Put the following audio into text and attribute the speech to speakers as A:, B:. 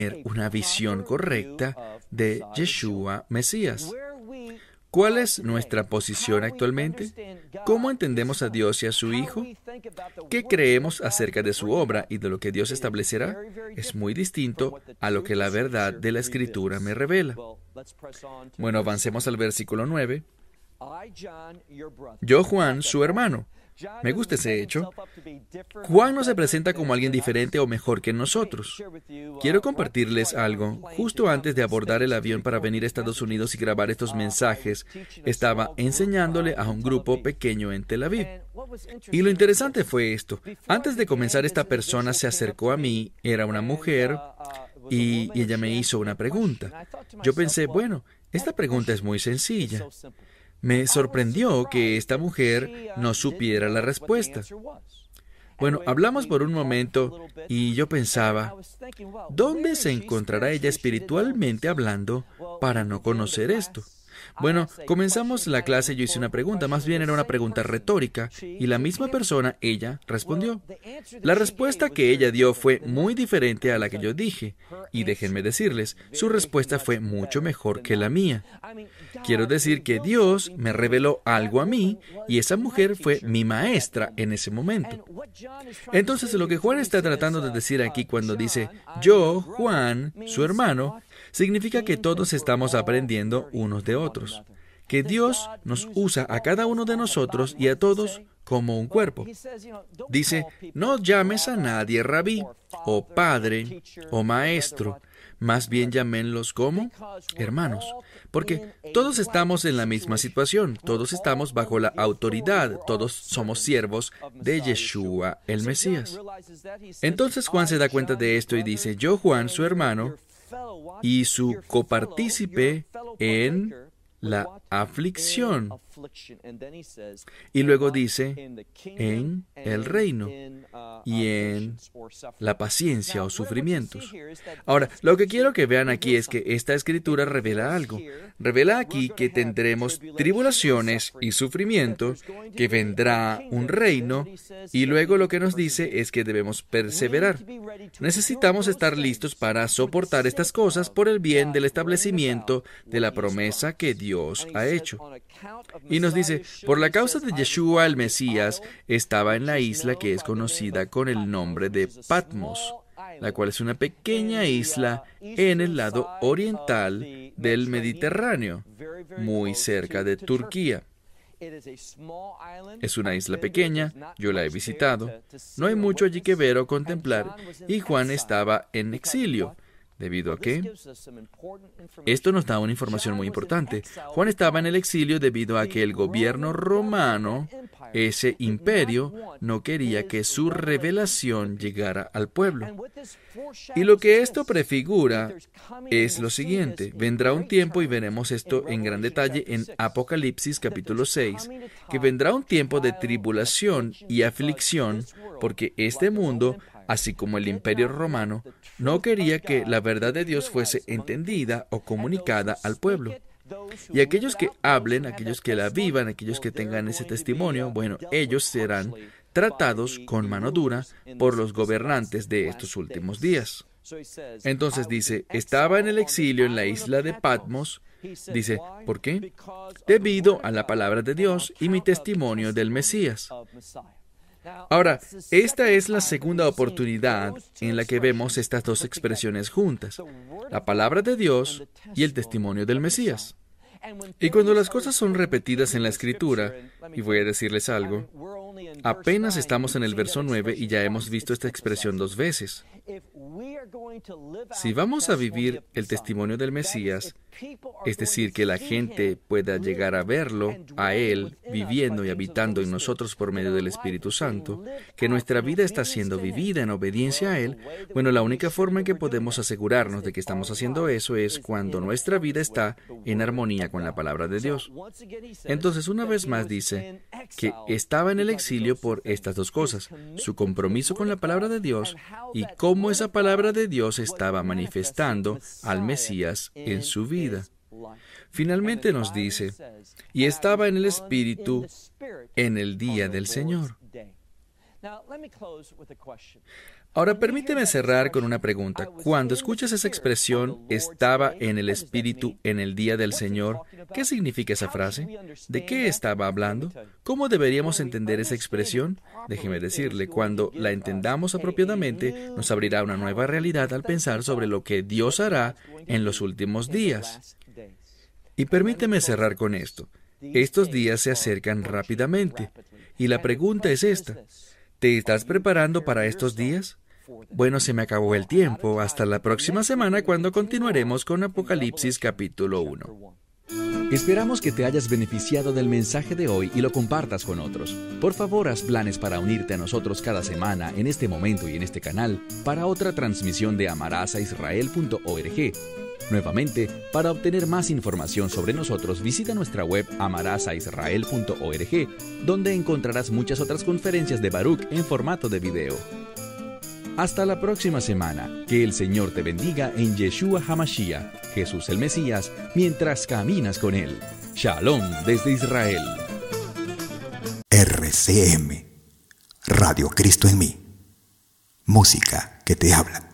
A: una visión correcta de Yeshua Mesías. ¿Cuál es nuestra posición actualmente? ¿Cómo entendemos a Dios y a su Hijo? ¿Qué creemos acerca de su obra y de lo que Dios establecerá? Es muy distinto a lo que la verdad de la Escritura me revela. Bueno, avancemos al versículo 9. Yo, Juan, su hermano. Me gusta ese hecho. Juan no se presenta como alguien diferente o mejor que nosotros. Quiero compartirles algo. Justo antes de abordar el avión para venir a Estados Unidos y grabar estos mensajes, estaba enseñándole a un grupo pequeño en Tel Aviv. Y lo interesante fue esto. Antes de comenzar, esta persona se acercó a mí, era una mujer, y ella me hizo una pregunta. Yo pensé, bueno, esta pregunta es muy sencilla. Me sorprendió que esta mujer no supiera la respuesta. Bueno, hablamos por un momento y yo pensaba, ¿dónde se encontrará ella espiritualmente hablando para no conocer esto? Bueno, comenzamos la clase y yo hice una pregunta, más bien era una pregunta retórica, y la misma persona, ella, respondió. La respuesta que ella dio fue muy diferente a la que yo dije, y déjenme decirles, su respuesta fue mucho mejor que la mía. Quiero decir que Dios me reveló algo a mí, y esa mujer fue mi maestra en ese momento. Entonces, lo que Juan está tratando de decir aquí cuando dice, yo, Juan, su hermano, significa que todos estamos aprendiendo unos de otros, que Dios nos usa a cada uno de nosotros y a todos como un cuerpo. Dice, no llames a nadie rabí, o padre, o maestro, más bien llámenlos como hermanos, porque todos estamos en la misma situación, todos estamos bajo la autoridad, todos somos siervos de Yeshua, el Mesías. Entonces Juan se da cuenta de esto y dice, yo, Juan, su hermano, y su copartícipe en la aflicción. Y luego dice, en el reino y en la paciencia o sufrimientos. Ahora, lo que quiero que vean aquí es que esta escritura revela algo. Revela aquí que tendremos tribulaciones y sufrimiento, que vendrá un reino, y luego lo que nos dice es que debemos perseverar. Necesitamos estar listos para soportar estas cosas por el bien del establecimiento de la promesa que Dios ha hecho. Y nos dice, por la causa de Yeshua el Mesías, estaba en la isla que es conocida con el nombre de Patmos, la cual es una pequeña isla en el lado oriental del Mediterráneo, muy cerca de Turquía. Es una isla pequeña, yo la he visitado, no hay mucho allí que ver o contemplar, y Juan estaba en exilio. ¿Debido a qué? Esto nos da una información muy importante. Juan estaba en el exilio debido a que el gobierno romano, ese imperio, no quería que su revelación llegara al pueblo. Y lo que esto prefigura es lo siguiente. Vendrá un tiempo, y veremos esto en gran detalle en Apocalipsis capítulo 6, que vendrá un tiempo de tribulación y aflicción, porque este mundo, así como el imperio romano, no quería que la verdad de Dios fuese entendida o comunicada al pueblo. Y aquellos que hablen, aquellos que la vivan, aquellos que tengan ese testimonio, bueno, ellos serán tratados con mano dura por los gobernantes de estos últimos días. Entonces dice, estaba en el exilio en la isla de Patmos. Dice, ¿por qué? Debido a la palabra de Dios y mi testimonio del Mesías. Ahora, esta es la segunda oportunidad en la que vemos estas dos expresiones juntas, la palabra de Dios y el testimonio del Mesías. Y cuando las cosas son repetidas en la Escritura, y voy a decirles algo, apenas estamos en el verso 9 y ya hemos visto esta expresión dos veces. Si vamos a vivir el testimonio del Mesías, es decir, que la gente pueda llegar a verlo, a Él, viviendo y habitando en nosotros por medio del Espíritu Santo, que nuestra vida está siendo vivida en obediencia a Él, bueno, la única forma en que podemos asegurarnos de que estamos haciendo eso es cuando nuestra vida está en armonía con la palabra de Dios. Entonces, una vez más dice que estaba en el exilio por estas dos cosas, su compromiso con la palabra de Dios y cómo esa palabra de Dios estaba manifestando al Mesías en su vida. Finalmente nos dice, y estaba en el Espíritu en el día del Señor. Ahora permíteme cerrar con una pregunta. Cuando escuchas esa expresión, estaba en el Espíritu en el día del Señor, ¿qué significa esa frase? ¿De qué estaba hablando? ¿Cómo deberíamos entender esa expresión? Déjeme decirle, cuando la entendamos apropiadamente, nos abrirá una nueva realidad al pensar sobre lo que Dios hará en los últimos días. Y permíteme cerrar con esto. Estos días se acercan rápidamente. Y la pregunta es esta. ¿Te estás preparando para estos días? Bueno, se me acabó el tiempo. Hasta la próxima semana cuando continuaremos con Apocalipsis capítulo 1.
B: Esperamos que te hayas beneficiado del mensaje de hoy y lo compartas con otros. Por favor, haz planes para unirte a nosotros cada semana en este momento y en este canal para otra transmisión de amarasaisrael.org. Nuevamente, para obtener más información sobre nosotros, visita nuestra web amarasaisrael.org, donde encontrarás muchas otras conferencias de Baruch en formato de video. Hasta la próxima semana. Que el Señor te bendiga en Yeshua HaMashiach, Jesús el Mesías, mientras caminas con Él. Shalom desde Israel.
C: RCM, Radio Cristo en mí. Música que te habla.